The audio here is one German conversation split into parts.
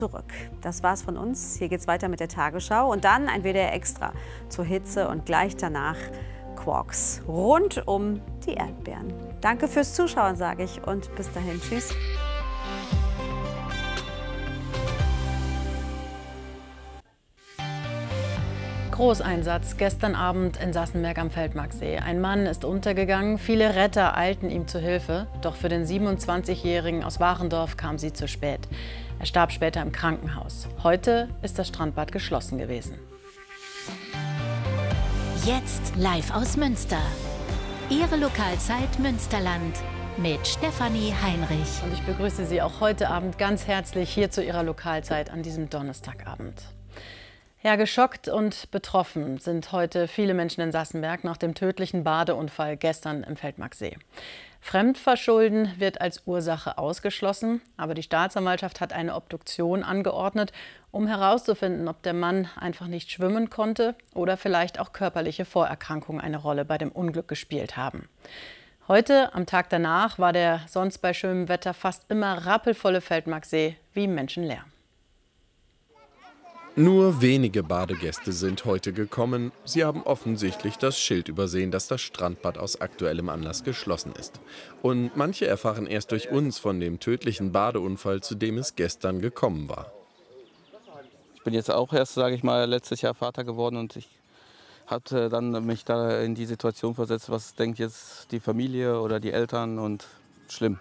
zurück. Das war's von uns. Hier geht's weiter mit der Tagesschau und dann ein WDR Extra zur Hitze und gleich danach Quarks rund um die Erdbeeren. Danke fürs Zuschauen, sage ich, und bis dahin. Tschüss. Großeinsatz gestern Abend in Sassenberg am Feldmarksee. Ein Mann ist untergegangen, viele Retter eilten ihm zu Hilfe. Doch für den 27-Jährigen aus Warendorf kam sie zu spät. Er starb später im Krankenhaus. Heute ist das Strandbad geschlossen gewesen. Jetzt live aus Münster. Ihre Lokalzeit Münsterland mit Stefanie Heinrich. Und ich begrüße Sie auch heute Abend ganz herzlich hier zu Ihrer Lokalzeit an diesem Donnerstagabend. Ja, geschockt und betroffen sind heute viele Menschen in Sassenberg nach dem tödlichen Badeunfall gestern im Feldmarksee. Fremdverschulden wird als Ursache ausgeschlossen, aber die Staatsanwaltschaft hat eine Obduktion angeordnet, um herauszufinden, ob der Mann einfach nicht schwimmen konnte oder vielleicht auch körperliche Vorerkrankungen eine Rolle bei dem Unglück gespielt haben. Heute, am Tag danach, war der sonst bei schönem Wetter fast immer rappelvolle Feldmarksee wie menschenleer. Nur wenige Badegäste sind heute gekommen. Sie haben offensichtlich das Schild übersehen, dass das Strandbad aus aktuellem Anlass geschlossen ist. Und manche erfahren erst durch uns von dem tödlichen Badeunfall, zu dem es gestern gekommen war. Ich bin jetzt auch erst, sage ich mal, letztes Jahr Vater geworden und ich hatte dann mich da in die Situation versetzt, was denkt jetzt die Familie oder die Eltern, und schlimm.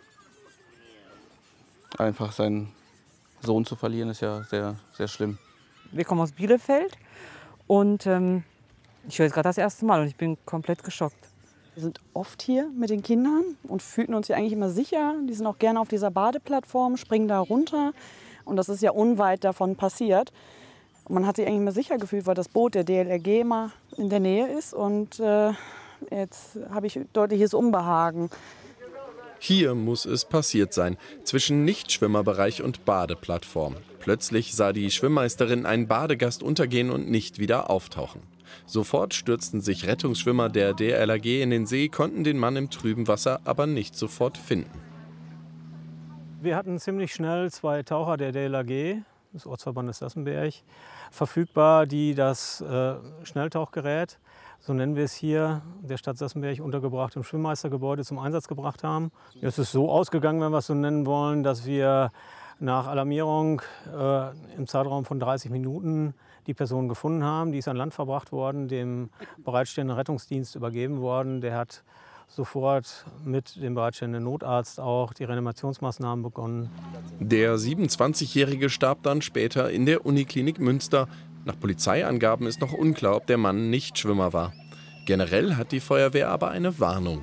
Einfach seinen Sohn zu verlieren ist ja sehr, sehr schlimm. Wir kommen aus Bielefeld und ich höre es gerade das erste Mal und ich bin komplett geschockt. Wir sind oft hier mit den Kindern und fühlten uns hier eigentlich immer sicher. Die sind auch gerne auf dieser Badeplattform, springen da runter und das ist ja unweit davon passiert. Und man hat sich eigentlich immer sicher gefühlt, weil das Boot der DLRG immer in der Nähe ist und jetzt habe ich deutliches Unbehagen. Hier muss es passiert sein, zwischen Nichtschwimmerbereich und Badeplattform. Plötzlich sah die Schwimmmeisterin einen Badegast untergehen und nicht wieder auftauchen. Sofort stürzten sich Rettungsschwimmer der DLRG in den See, konnten den Mann im trüben Wasser aber nicht sofort finden. Wir hatten ziemlich schnell 2 Taucher der DLRG, des Ortsverbandes Sassenberg, verfügbar, die das Schnelltauchgerät, so nennen wir es hier, der Stadt Sassenberg untergebracht im Schwimmmeistergebäude zum Einsatz gebracht haben. Es ist so ausgegangen, wenn wir es so nennen wollen, dass wir nach Alarmierung im Zeitraum von 30 Minuten die Person gefunden haben. Die ist an Land verbracht worden, dem bereitstehenden Rettungsdienst übergeben worden. Der hat sofort mit dem bereitstehenden Notarzt auch die Reanimationsmaßnahmen begonnen. Der 27-Jährige starb dann später in der Uniklinik Münster. Nach Polizeiangaben ist noch unklar, ob der Mann Nichtschwimmer war. Generell hat die Feuerwehr aber eine Warnung.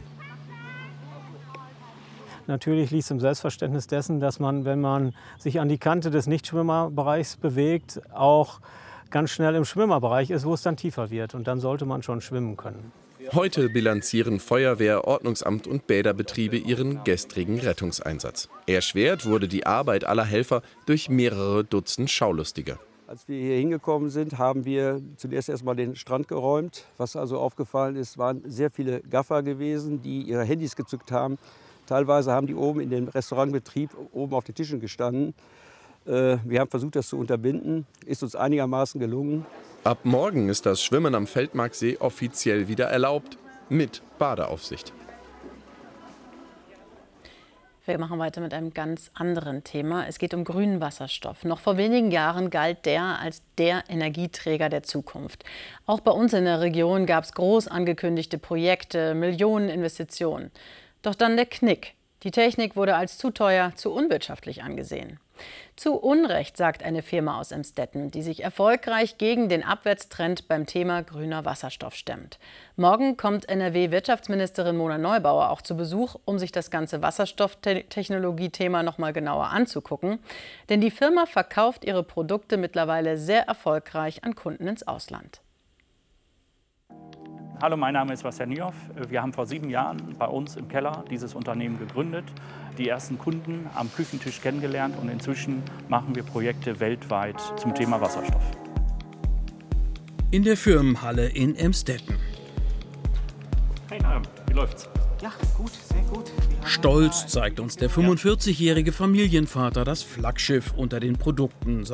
Natürlich liegt es im Selbstverständnis dessen, dass man, wenn man sich an die Kante des Nichtschwimmerbereichs bewegt, auch ganz schnell im Schwimmerbereich ist, wo es dann tiefer wird. Und dann sollte man schon schwimmen können. Heute bilanzieren Feuerwehr, Ordnungsamt und Bäderbetriebe ihren gestrigen Rettungseinsatz. Erschwert wurde die Arbeit aller Helfer durch mehrere Dutzend Schaulustige. Als wir hier hingekommen sind, haben wir zunächst erstmal den Strand geräumt. Was also aufgefallen ist, waren sehr viele Gaffer gewesen, die ihre Handys gezückt haben. Teilweise haben die oben in dem Restaurantbetrieb oben auf den Tischen gestanden. Wir haben versucht, das zu unterbinden. Ist uns einigermaßen gelungen. Ab morgen ist das Schwimmen am Feldmarksee offiziell wieder erlaubt, mit Badeaufsicht. Wir machen weiter mit einem ganz anderen Thema. Es geht um grünen Wasserstoff. Noch vor wenigen Jahren galt der als der Energieträger der Zukunft. Auch bei uns in der Region gab es groß angekündigte Projekte, Millioneninvestitionen. Doch dann der Knick. Die Technik wurde als zu teuer, zu unwirtschaftlich angesehen. Zu Unrecht, sagt eine Firma aus Emstetten, die sich erfolgreich gegen den Abwärtstrend beim Thema grüner Wasserstoff stemmt. Morgen kommt NRW-Wirtschaftsministerin Mona Neubauer auch zu Besuch, um sich das ganze Wasserstofftechnologie-Thema noch mal genauer anzugucken. Denn die Firma verkauft ihre Produkte mittlerweile sehr erfolgreich an Kunden ins Ausland. Hallo, mein Name ist Vasja Niehoff. Wir haben vor 7 Jahren bei uns im Keller dieses Unternehmen gegründet, die ersten Kunden am Küchentisch kennengelernt und inzwischen machen wir Projekte weltweit zum Thema Wasserstoff. In der Firmenhalle in Emstetten. Hey, wie läuft's? Ja, gut, sehr gut. Stolz zeigt uns der 45-jährige Familienvater das Flaggschiff unter den Produkten